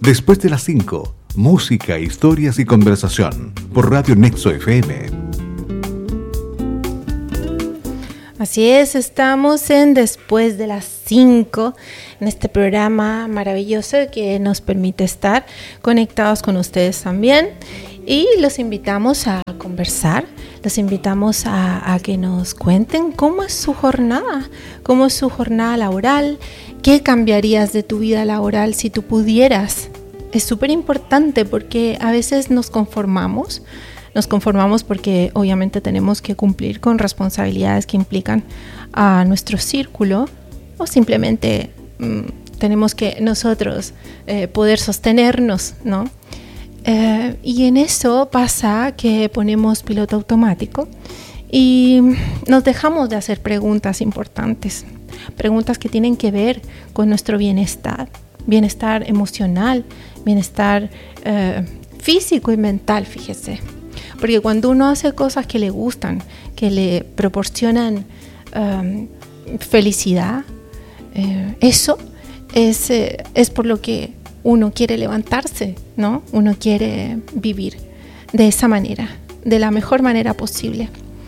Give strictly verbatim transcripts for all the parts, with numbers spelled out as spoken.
Después de las cinco, música, historias y conversación por Radio Nexo F M. Así es, estamos en Después de las cinco, en este programa maravilloso que nos permite estar conectados con ustedes también. Y los invitamos a conversar, los invitamos a, a que nos cuenten cómo es su jornada, cómo es su jornada laboral, qué cambiarías de tu vida laboral si tú pudieras. Es súper importante porque a veces nos conformamos, nos conformamos porque obviamente tenemos que cumplir con responsabilidades que implican a nuestro círculo o simplemente mmm, tenemos que nosotros eh, poder sostenernos, ¿no? Eh, y en eso pasa que ponemos piloto automático y nos dejamos de hacer preguntas importantes, preguntas que tienen que ver con nuestro bienestar, bienestar emocional, bienestar eh, físico y mental, fíjese. Porque cuando uno hace cosas que le gustan, que le proporcionan um, felicidad, eh, eso es, eh, es por lo que uno quiere levantarse, ¿no? Uno quiere vivir de esa manera, de la mejor manera posible.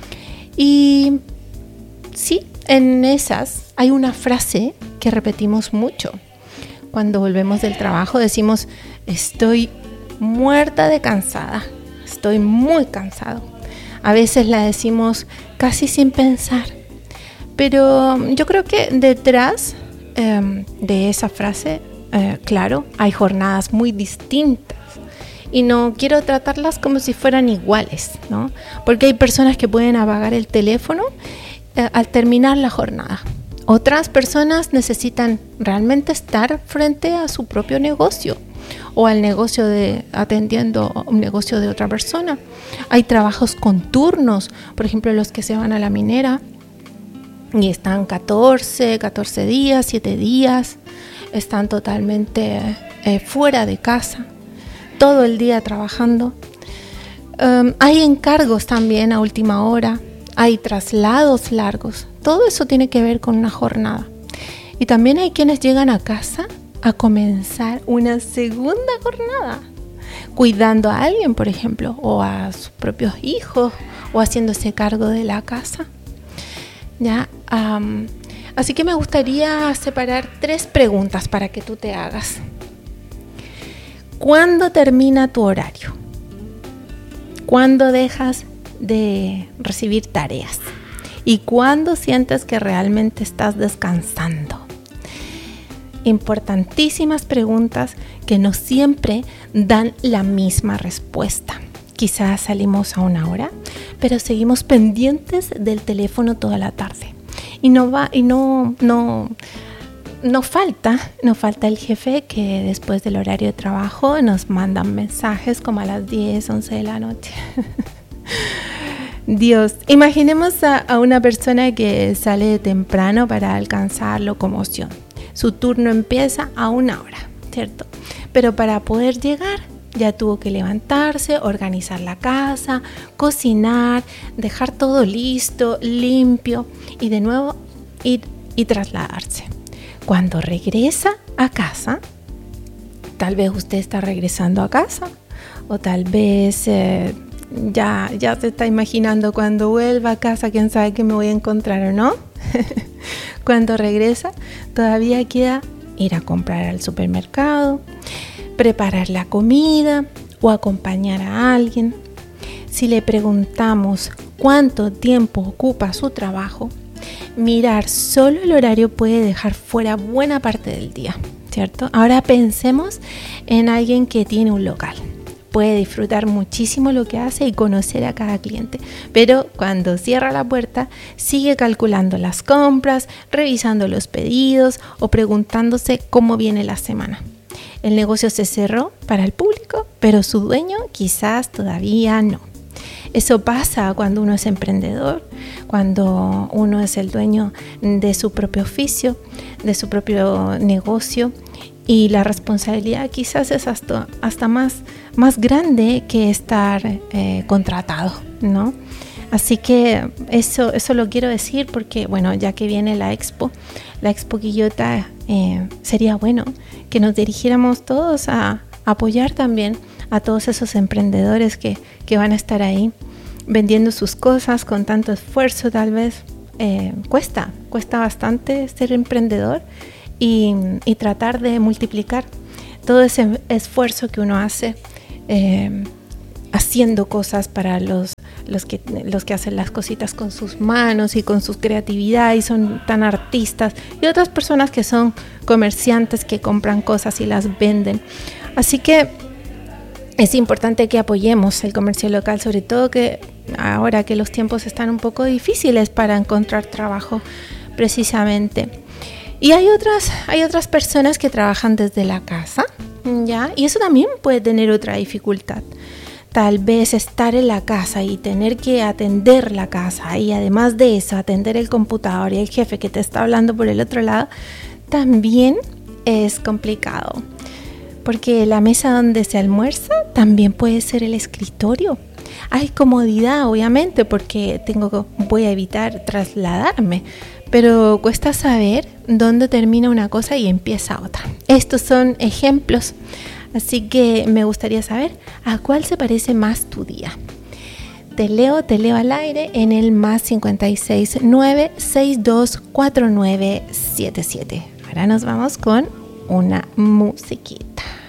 Y sí, en esas hay una frase que repetimos mucho. Cuando volvemos del trabajo decimos, estoy muerta de cansada, estoy muy cansado. A veces la decimos casi sin pensar, pero yo creo que detrás eh, de esa frase, Eh, claro, hay jornadas muy distintas y no quiero tratarlas como si fueran iguales, ¿no? Porque hay personas que pueden apagar el teléfono eh, al terminar la jornada. Otras personas necesitan realmente estar frente a su propio negocio o al negocio de atendiendo un negocio de otra persona. Hay trabajos con turnos, por ejemplo, los que se van a la minera y están catorce, catorce días, siete días. Están totalmente eh, fuera de casa, todo el día trabajando. Um, hay encargos también a última hora, hay traslados largos. Todo eso tiene que ver con una jornada. Y también hay quienes llegan a casa a comenzar una segunda jornada, cuidando a alguien, por ejemplo, o a sus propios hijos, o haciéndose cargo de la casa. Ya, um, Así que me gustaría separar tres preguntas para que tú te hagas. ¿Cuándo termina tu horario? ¿Cuándo dejas de recibir tareas? ¿Y cuándo sientes que realmente estás descansando? Importantísimas preguntas que no siempre dan la misma respuesta. Quizás salimos a una hora, pero seguimos pendientes del teléfono toda la tarde. Y no va y no no no falta, no falta el jefe que después del horario de trabajo nos mandan mensajes como a las diez, once de la noche. Dios, imaginemos a, a una persona que sale temprano para alcanzar locomoción. Su turno empieza a una hora, ¿cierto? Pero para poder llegar ya tuvo que levantarse, organizar la casa, cocinar, dejar todo listo, limpio y de nuevo ir y trasladarse. Cuando regresa a casa, tal vez usted está regresando a casa o tal vez eh, ya, ya se está imaginando cuando vuelva a casa, quién sabe qué me voy a encontrar o no. Cuando regresa, todavía queda ir a comprar al supermercado, preparar la comida o acompañar a alguien. Si le preguntamos cuánto tiempo ocupa su trabajo, mirar solo el horario puede dejar fuera buena parte del día, ¿cierto? Ahora pensemos en alguien que tiene un local. Puede disfrutar muchísimo lo que hace y conocer a cada cliente, pero cuando cierra la puerta sigue calculando las compras, revisando los pedidos o preguntándose cómo viene la semana. El negocio se cerró para el público, pero su dueño quizás todavía no. Eso pasa cuando uno es emprendedor, cuando uno es el dueño de su propio oficio, de su propio negocio, y la responsabilidad quizás es hasta, hasta más, más grande que estar eh, contratado, ¿no? Así que eso, eso lo quiero decir porque, bueno, ya que viene la Expo, la Expo Quillota, eh, sería bueno que nos dirigiéramos todos a, apoyar también a todos esos emprendedores que, que van a estar ahí vendiendo sus cosas con tanto esfuerzo. Tal vez eh, cuesta, cuesta bastante ser emprendedor y, y tratar de multiplicar todo ese esfuerzo que uno hace eh, haciendo cosas para los, los, que, los que hacen las cositas con sus manos y con su creatividad y son tan artistas, y otras personas que son comerciantes que compran cosas y las venden. Así que es importante que apoyemos el comercio local, sobre todo que ahora que los tiempos están un poco difíciles para encontrar trabajo precisamente. Y hay otras, hay otras personas que trabajan desde la casa, ¿ya? Y eso también puede tener otra dificultad. Tal vez estar en la casa y tener que atender la casa y además de eso atender el computador y el jefe que te está hablando por el otro lado, también es complicado. Porque la mesa donde se almuerza también puede ser el escritorio. Hay comodidad, obviamente, porque tengo, voy a evitar trasladarme, pero cuesta saber dónde termina una cosa y empieza otra. Estos son ejemplos, así que me gustaría saber a cuál se parece más tu día. Te leo, te leo al aire en el más cincuenta y seis, nueve seis dos cuatro nueve siete siete. Ahora nos vamos con una musiquita.